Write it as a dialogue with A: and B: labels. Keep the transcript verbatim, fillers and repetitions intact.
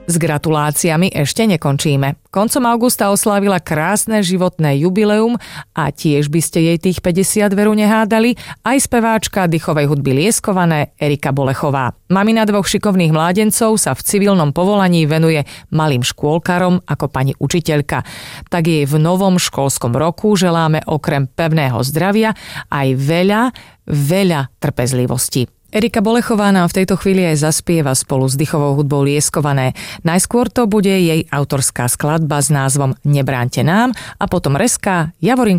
A: S gratuláciami ešte nekončíme. Koncom augusta oslávila krásne životné jubileum a tiež by ste jej tých päťdesiat veru nehádali aj speváčka dýchovej hudby Lieskované Erika Bolechová. Mamina dvoch šikovných mládencov sa v civilnom povolaní venuje malým škôlkarom ako pani učiteľka. Tak jej v novom školskom roku želáme okrem pevného zdravia aj veľa, veľa trpezlivosti. Erika Bolechová nám v tejto chvíli aj zaspieva spolu s dýchovou hudbou Lieskované. Najskôr to bude jej autorská skladba s názvom Nebráňte nám a potom reská Javorinka